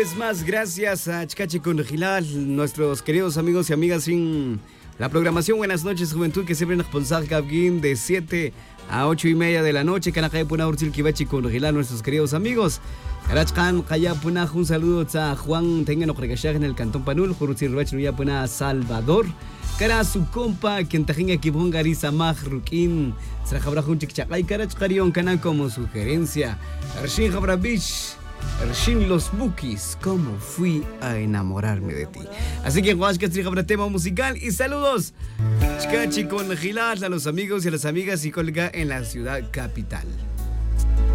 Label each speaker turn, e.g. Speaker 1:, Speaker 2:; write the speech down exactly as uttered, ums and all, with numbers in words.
Speaker 1: vez más, gracias a Chcache con Gilal, nuestros queridos amigos y amigas en la programación. Buenas noches, juventud, que siempre nos ponsar de siete a ocho y media de la noche. Canacay Puna Ursil Kibachi con Gilal, nuestros queridos amigos. Karachkan, Kaya Puna, un saludo a Juan Tengan Okregashag en el Cantón Panul, Juruzir Rach Nuya Puna Salvador. Cara su compa, quien tajinga Kibon Garisa Mahrukin, Srajabra Junchik Chakay, Karach Karion Canan como sugerencia. Arshin Jabravich. Ershin Los Bukis, ¿cómo fui a enamorarme de ti? Así que Juan Castri habrá tema musical y saludos Chcachi con Gilad a los amigos y a las amigas y colga en la ciudad capital.